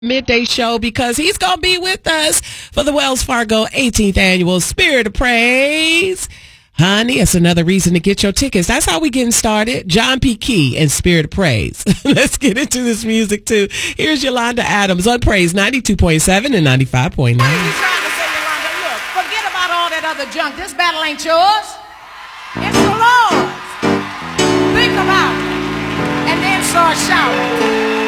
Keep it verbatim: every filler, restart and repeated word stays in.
Midday Show because he's going to be with us for the Wells Fargo eighteenth Annual Spirit of Praise. Honey, it's another reason to get your tickets. That's how we getting started. John P. Key and Spirit of Praise. Let's get into this music, too. Here's Yolanda Adams on Praise ninety-two point seven and ninety-five point nine. What are you trying to say, Yolanda? Look, forget about all that other junk. This battle ain't yours. It's the Lord's. Think about it and then start shouting.